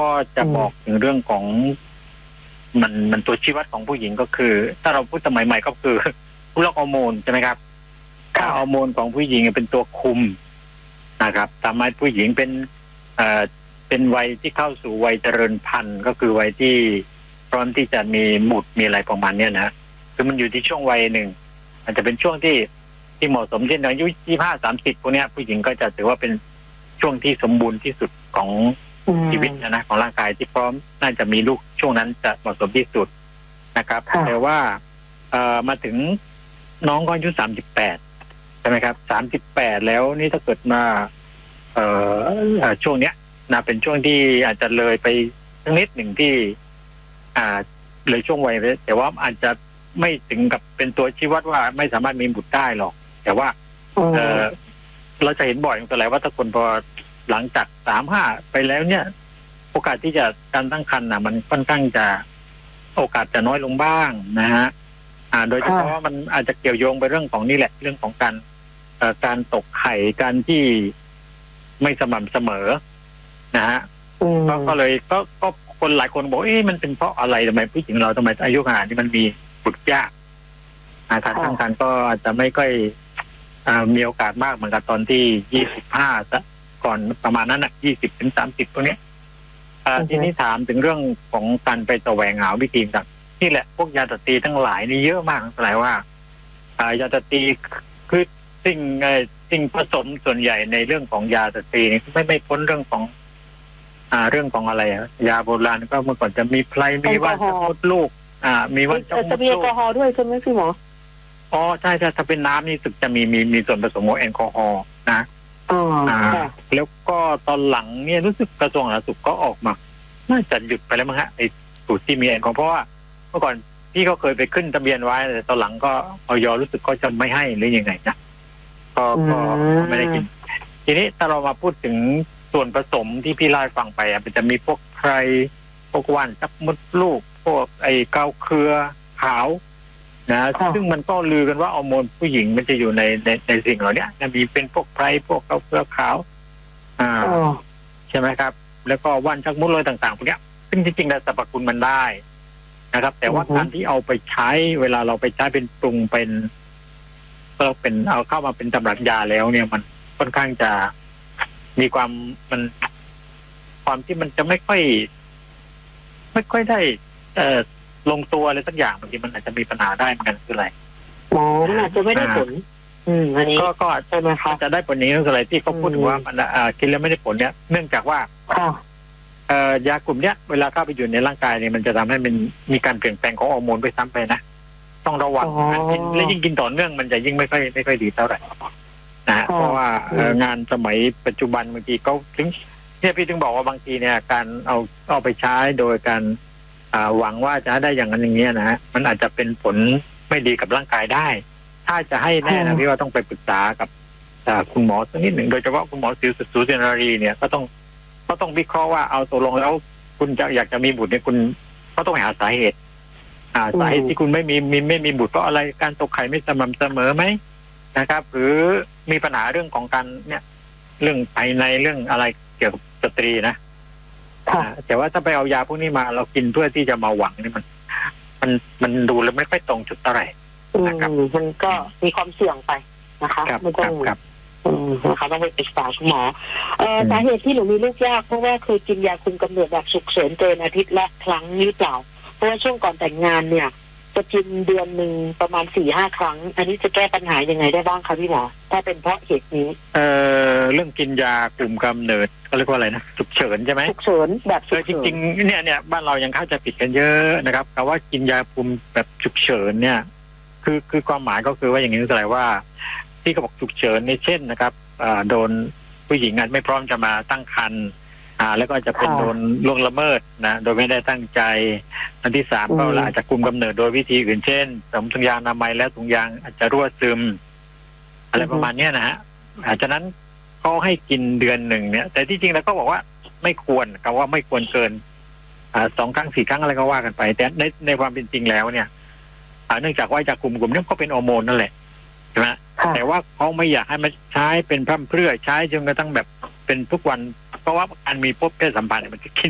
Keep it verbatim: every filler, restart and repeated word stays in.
ก็จะบอกถึงเรื่องของมันมันตัวชี้วัดของผู้หญิงก็คือ ถ้าเราพูดสมัยใหม่ก็คือผู้ล็อกฮอร์โมนใช่ไหมครับค่าฮอร์โมนของผู้หญิงเป็นตัวคุมนะครับทำให้ผู้หญิงเป็นเอ่อเป็นวัยที่เข้าสู่วัยเจริญพันธุ์ก็คือวัยที่พร้อมที่จะมีบุตรมีอะไรประมาณนี้นะคือมันอยู่ที่ช่วงวัยหนึ่งอาจจะเป็นช่วงที่ที่เหมาะสมเช่นอายุยี่สิบห้า สามสิบพวกนี้ผู้หญิงก็จะถือว่าเป็นช่วงที่สมบูรณ์ที่สุดของชีวิตนะนะของร่างกายที่พร้อมน่าจะมีลูกช่วงนั้นจะเหมาะสมที่สุดนะครับแต่ว่าเอ่อมาถึงน้องก็อายุสามสิบแปดใช่ไหมครับสามสิบแปดแล้วนี่ถ้าเกิดมาเอ่อช่วงเนี้ยนะเป็นช่วงที่อาจจะเลยไปสักนิดหนึ่งที่อ่าเลยช่วงวัยแต่ว่าอาจจะไม่ถึงกับเป็นตัวชี้วัดว่าไม่สามารถมีบุตรได้หรอกแต่ว่าเออเราจะเห็นบ่อยตั้งแต่แรกว่าถ้าคนพอหลังจากสามห้าไปแล้วเนี่ยโอกาสที่จะการตั้งครรภ์นะมันค่อนข้างจะโอกาสจะน้อยลงบ้างนะฮะอ่าโดยเฉพาะมันอาจจะเกี่ยวโยงไปเรื่องของนี่แหละเรื่องของการเอ่อการตกไข่การที่ไม่สม่ำเสมอนะฮะก็ก็เลยก็ก็คนหลายคนบอกเอ๊ะมันเป็นเพราะอะไรทำไมผู้หญิงเราทำไมอายุขนาดนี้มันมีบุตรยากการตั้งครรภ์ก็อาจจะไม่ค่อยมีโอกาสมากเหมือนกับตอนที่ยี่สิบห้าก่อนประมาณนั้นน่ะยี่สิบถึงสามสิบตัวเนี้ยทีนี้ถามถึงเรื่องของการไปแสวงหาวิธีต่างนี่แหละพวกยาสเตียรทั้งหลายนี่เยอะมากแปลว่ายาสเตียรคือสิ่งสิ่งผสมส่วนใหญ่ในเรื่องของยาสเตียรนี่ไม่ไม่พ้นเรื่องของอ่าเรื่องของอะไรอะยาโบราณก็เมื่อก่อนจะมีไพรมีว่านจะมดลูกอ่ามีว่านจะมดลูกจะมีแอลกอฮอล์ด้วยใช่ไหมพี่หมออ๋อใช่ใช่ถ้าเป็นน้ำนี่สึกจะมีมีมีส่วนผสมของแอลกอฮอล์นะอ๋อแล้วก็ตอนหลังเนี่ยรู้สึกกระทรวงสาธารณสุขก็ออกมาน่าจะหยุดไปแล้วมั้งฮะไอ้สูตรที่มีแอลกอฮอล์เพราะว่าเมื่อก่อนพี่ก็เคยไปขึ้นทะเบียนไว้แต่ตอนหลังก็อย.รู้สึกก็จะไม่ให้หรือยังไงนะก็ก็ไม่ได้กินทีนี้ถ้าเรามาพูดถึงส่วนผสมที่พี่เล่าให้ฟังไปอ่ะมันจะมีพวกไพรพวกว่านจับมดลูกพวกไอ้เกาเครือขาวนะซึ่งมันก็ลือกันว่าฮอร์โมนผู้หญิงมันจะอยู่ในในในสิ่งเหล่านี้จะมีเป็นพวกไพรพวกเกาเครือขาวอ่าใช่ไหมครับแล้วก็ว่านจักมุดเลยต่างๆพวกนี้ซึ่งจริงๆแล้วสรรพคุณมันได้นะครับแต่ว่าการที่เอาไปใช้เวลาเราไปใช้เป็นปรุงเป็นก็เป็นเอาเข้ามาเป็นตำรับยาแล้วเนี่ยมันค่อนข้างจะมีความมันความที่มันจะไม่ค่อยไม่ค่อยได้เอ่อลงตัวอะไรสักอย่างบางทีมันอาจจะมีปัญหาได้เหมือนกันคืออะไรหมอมันอาจจะไม่ได้ผลอืมอันนี้ก็ก็ใช่ไหมคะจะได้ผลนี้คืออะไรที่เขาพูดถึงว่ามันอ่ากินแล้วไม่ได้ผลเนี่ยเนื่องจากว่าเอ่อยากลุ่มเนี้ยเวลาเข้าไปอยู่ในร่างกายเนี่ยมันจะทำให้มันมีการเปลี่ยนแปลงของฮอร์โมนไปซ้ำไปนะต้องระวังการกินและยิ่งกินต่อเนื่องมันจะยิ่งไม่ค่อยไม่ค่อยดีเท่าไหร่นะเพราะว่างานสมัยปัจจุบันบางทีเขาถึงเนี่ยพี่ถึงบอกว่าบางทีเนี่ยการเอาเอาไปใช้โดยการหวังว่าจะได้อย่างนั้นอย่างนี้นะฮะมันอาจจะเป็นผลไม่ดีกับร่างกายได้ถ้าจะให้แน่นะพี่ว่าต้องไปปรึกษากับคุณหมอสักนิดหนึ่งโดยเฉพาะคุณหมอสิวสุจินรีเนี่ยก็ต้องก็ต้องวิเคราะห์ว่าเอาตกลงแล้วคุณจะอยากจะมีบุตรเนี่ยคุณก็ต้องหาสาเหตุอ่าสาเหตุที่คุณไม่มีมีไม่มีบุตรเพราะอะไรการตกไข่ไม่สม่ำเสมอไหมนะครับหรือมีปัญหาเรื่องของการเนี่ยเรื่องภายในเรื่องอะไรเกี่ยวกับสตรีนะแต่ว่าถ้าไปเอายาพวกนี้มาเรากินเพื่อที่จะมาหวังนี่มันมันมันดูแล้วไม่ค่อยตรงจุดเท่าไหร่นะครับมันก็มีความเสี่ยงไปนะคะไม่ต้องนะคะต้องไปปรึกษาคุณหมอเอ่อสาเหตุที่หนูมีลูกยากเพราะว่าเคยกินยาคุมกำเนิดแบบฉุกเฉินเกินอาทิตย์ละครั้งหรือเปล่าเพราะว่าช่วงก่อนแต่งงานเนี่ยจะกินเดือนหนึ่งประมาณสี่ห้าครั้งอันนี้จะแก้ปัญหายังไงได้บ้างคะพี่หมอถ้าเป็นเพราะเหตุนี้เอ่อเรื่องกินยากลุ่มกำเนิดเขาเรียกว่าอะไรนะฉุกเฉินใช่ไหมฉุกเฉินแบบฉุกเฉินจริงๆเนี่ยเนี่ยบ้านเรายังเข้าใจผิดกันเยอะนะครับแต่ว่ากินยาคุมแบบฉุกเฉินเนี่ยคือคือความหมายก็คือว่าอย่างนี้คืออะไรว่าที่เขาบอกฉุกเฉินในเช่นนะครับโดนผู้หญิงอาจไม่พร้อมจะมาตั้งครรภ์อ่าแล้วก็จะเป็นโดนล่วงละเมิดนะโดยไม่ได้ตั้งใจอันที่สามก็อาจจะคุมกำเนิดโดยวิธีอื่นเช่นสวมถุงยางอนามัยและถุงยางอาจจะรั่วซึมอะไรประมาณนี้นะฮะอาจจะนั้นเขาให้กินเดือนหนึ่งเนี่ยแต่ที่จริงแล้วก็บอกว่าไม่ควรคำว่าไม่ควรเกินอ่าสองครั้งสี่ครั้งอะไรก็ว่ากันไปแต่ในในความเป็นจริงแล้วเนี่ยเนื่องจากว่าจากกลุ่มกลุ่มนี้ก็เป็นฮอร์โมนนั่นแหละใช่ไหมแต่ว่าเขาไม่อยากให้มันใช้เป็นพร่ำเพรื่อใช้จนกระทั่งแบบเป็นทุกวันเพราะว่าการมีพบเพศสัมพันธ์มันจะกิน